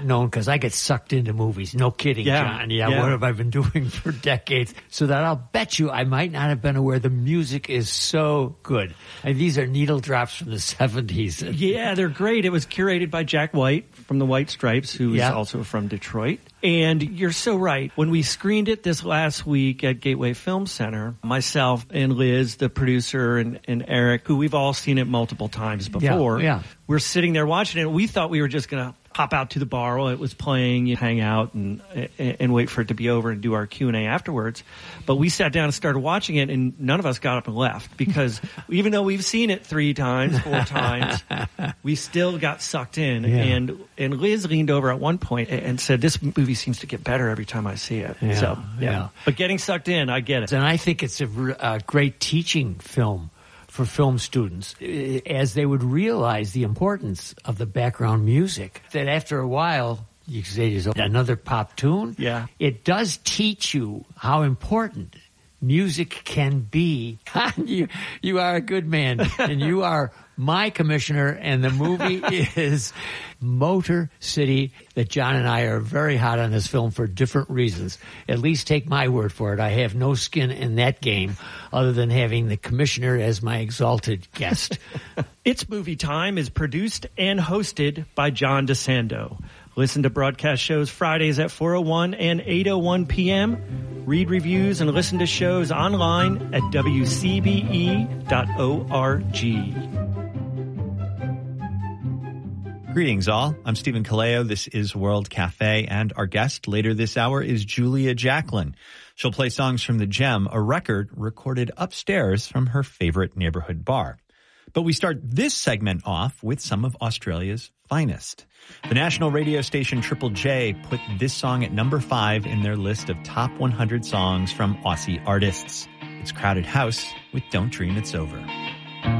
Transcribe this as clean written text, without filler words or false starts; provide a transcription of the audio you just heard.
known because I get sucked into movies. No kidding, John. Yeah, what have I been doing for decades? So that I'll bet you I might not have been aware the music is so good. And these are needle drops from the 70s. Yeah, they're great. It was curated by Jack White from the White Stripes, who is also from Detroit. And you're so right. When we screened it this last week at Gateway Film Center, myself and Liz, the producer, and Eric, who we've all seen it multiple times before, we're sitting there watching it. We thought we were just going to pop out to the bar while it was playing, hang out and wait for it to be over and do our Q&A afterwards. But we sat down and started watching it, and none of us got up and left because even though we've seen it 3 times, 4 times, we still got sucked in. Yeah. And Liz leaned over at one point and said, "This movie seems to get better every time I see it." But getting sucked in, I get it. And I think it's a great teaching film for film students, as they would realize the importance of the background music. That after a while, you say there's another pop tune. Yeah. It does teach you how important music can be. You are a good man, and you are my commissioner, and the movie is Motor City, that John and I are very hot on this film for different reasons. At least take my word for it. I have no skin in that game other than having the commissioner as my exalted guest. It's Movie Time is produced and hosted by John DeSando. Listen to broadcast shows Fridays at 4:01 and 8:01 p.m. Read reviews and listen to shows online at wcbe.org. Greetings, all. I'm Stephen Kaleo. This is World Cafe, and our guest later this hour is Julia Jacklin. She'll play songs from The Gem, a record recorded upstairs from her favorite neighborhood bar. But we start this segment off with some of Australia's finest. The national radio station Triple J put this song at number 5 in their list of top 100 songs from Aussie artists. It's Crowded House with Don't Dream It's Over.